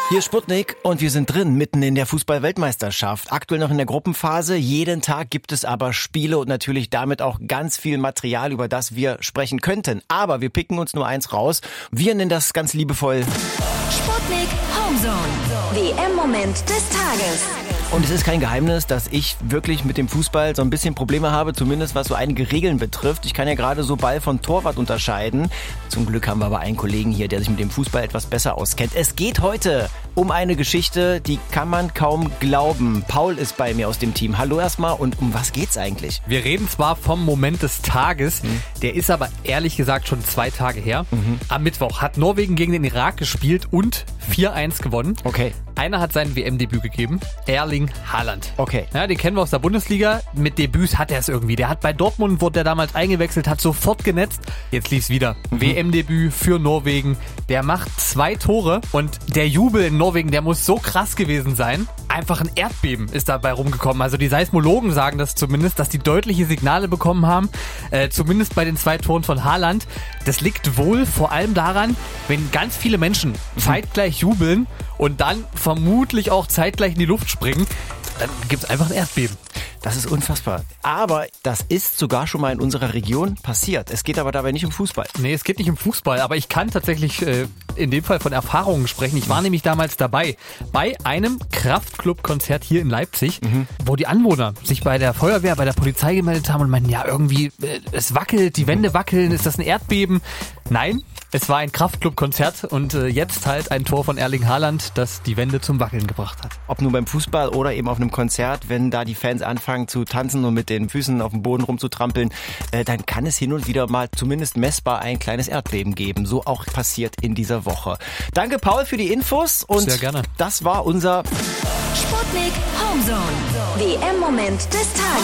Hier ist Sputnik und wir sind drin, mitten in der Fußball-Weltmeisterschaft. Aktuell noch in der Gruppenphase. Jeden Tag gibt es aber Spiele und natürlich damit auch ganz viel Material, über das wir sprechen könnten. Aber wir picken uns nur eins raus. Wir nennen das ganz liebevoll Sputnik Homezone. WM-Moment des Tages. Und es ist kein Geheimnis, dass ich wirklich mit dem Fußball so ein bisschen Probleme habe, zumindest was so einige Regeln betrifft. Ich kann ja gerade so Ball von Torwart unterscheiden. Zum Glück haben wir aber einen Kollegen hier, der sich mit dem Fußball etwas besser auskennt. Es geht heute um eine Geschichte, die kann man kaum glauben. Paul ist bei mir aus dem Team. Hallo erstmal, und um was geht's eigentlich? Wir reden zwar vom Moment des Tages, der ist aber ehrlich gesagt schon 2 Tage her. Am Mittwoch hat Norwegen gegen den Irak gespielt und 4-1 gewonnen. Okay. Einer hat sein WM-Debüt gegeben, Erling Haaland. Okay. Ja, den kennen wir aus der Bundesliga. Mit Debüts hat er es irgendwie. Der hat bei Dortmund, wurde der damals eingewechselt, hat sofort genetzt. Jetzt lief's wieder. WM-Debüt für Norwegen. Der macht 2 Tore und der Jubel in Norwegen, der muss so krass gewesen sein. Einfach ein Erdbeben ist dabei rumgekommen. Also die Seismologen sagen das zumindest, dass die deutliche Signale bekommen haben. Zumindest bei den 2 Toren von Haaland. Das liegt wohl vor allem daran, wenn ganz viele Menschen zeitgleich jubeln und dann vermutlich auch zeitgleich in die Luft springen, dann gibt's einfach ein Erdbeben. Das ist unfassbar. Aber das ist sogar schon mal in unserer Region passiert. Es geht aber dabei nicht um Fußball. Nee, es geht nicht um Fußball, aber ich kann tatsächlich in dem Fall von Erfahrungen sprechen. Ich war nämlich damals dabei bei einem Kraftclub-Konzert hier in Leipzig, wo die Anwohner sich bei der Feuerwehr, bei der Polizei gemeldet haben und meinten, ja irgendwie, es wackelt, die Wände wackeln, ist das ein Erdbeben? Nein, es war ein Kraftclub-Konzert und jetzt halt ein Tor von Erling Haaland, das die Wände zum Wackeln gebracht hat. Ob nur beim Fußball oder eben auf einem Konzert, wenn da die Fans anfangen zu tanzen und mit den Füßen auf dem Boden rumzutrampeln, dann kann es hin und wieder mal zumindest messbar ein kleines Erdbeben geben. So auch passiert in dieser Woche. Danke Paul für die Infos und sehr gerne. Das war unser Sputnik Homezone. WM-Moment des Tages.